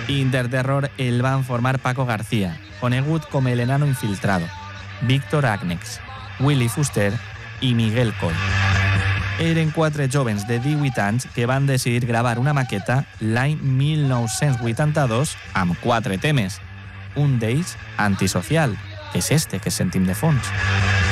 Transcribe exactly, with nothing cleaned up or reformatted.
Interterror el van formar Paco García, conegut com el enano infiltrado, Víctor Agnex, Willy Fuster i Miguel Coll. Eren quatre jóvens de divuit anys que van decidir gravar una maqueta l'any mil nou-cents vuitanta-dos amb quatre temes. Un d'ells, Antisocial, que és este que sentim de fons.